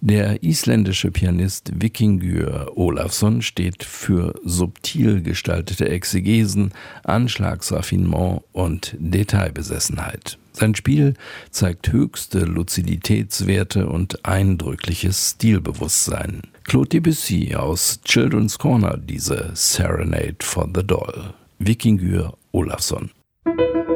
Der isländische Pianist Víkingur Ólafsson steht für subtil gestaltete Exegesen, Anschlagsraffinement und Detailbesessenheit. Sein Spiel zeigt höchste Luziditätswerte und eindrückliches Stilbewusstsein. Claude Debussy aus Children's Corner, diese Serenade for the Doll. Víkingur Ólafsson.